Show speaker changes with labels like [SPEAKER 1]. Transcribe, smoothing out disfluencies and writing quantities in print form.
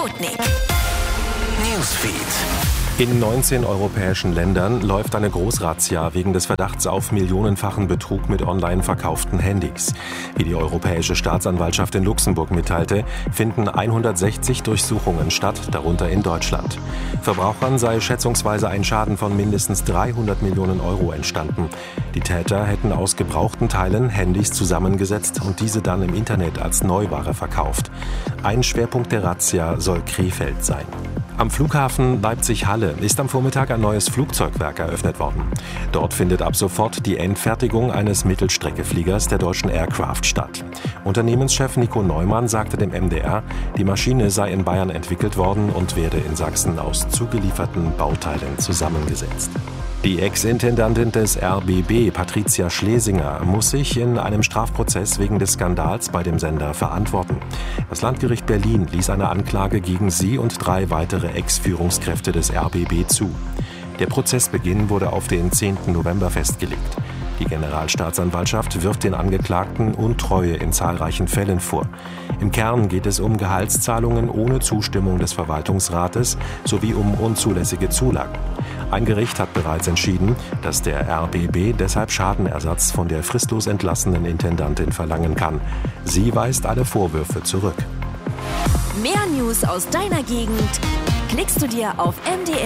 [SPEAKER 1] Sputnik.
[SPEAKER 2] Newsfeed.
[SPEAKER 3] In 19 europäischen Ländern läuft eine Großrazzia wegen des Verdachts auf millionenfachen Betrug mit online verkauften Handys. Wie die Europäische Staatsanwaltschaft in Luxemburg mitteilte, finden 160 Durchsuchungen statt, darunter in Deutschland. Verbrauchern sei schätzungsweise ein Schaden von mindestens 300 Millionen Euro entstanden. Die Täter hätten aus gebrauchten Teilen Handys zusammengesetzt und diese dann im Internet als Neuware verkauft. Ein Schwerpunkt der Razzia soll Krefeld sein. Am Flughafen Leipzig-Halle ist am Vormittag ein neues Flugzeugwerk eröffnet worden. Dort findet ab sofort die Endfertigung eines Mittelstreckefliegers der Deutschen Aircraft statt. Unternehmenschef Nico Neumann sagte dem MDR, die Maschine sei in Bayern entwickelt worden und werde in Sachsen aus zugelieferten Bauteilen zusammengesetzt. Die Ex-Intendantin des RBB, Patricia Schlesinger, muss sich in einem Strafprozess wegen des Skandals bei dem Sender verantworten. Das Landgericht Berlin ließ eine Anklage gegen sie und 3 weitere Ex-Führungskräfte des RBB zu. Der Prozessbeginn wurde auf den 10. November festgelegt. Die Generalstaatsanwaltschaft wirft den Angeklagten Untreue in zahlreichen Fällen vor. Im Kern geht es um Gehaltszahlungen ohne Zustimmung des Verwaltungsrates sowie um unzulässige Zulagen. Ein Gericht hat bereits entschieden, dass der RBB deshalb Schadenersatz von der fristlos entlassenen Intendantin verlangen kann. Sie weist alle Vorwürfe zurück.
[SPEAKER 1] Mehr News aus deiner Gegend klickst du dir auf MDR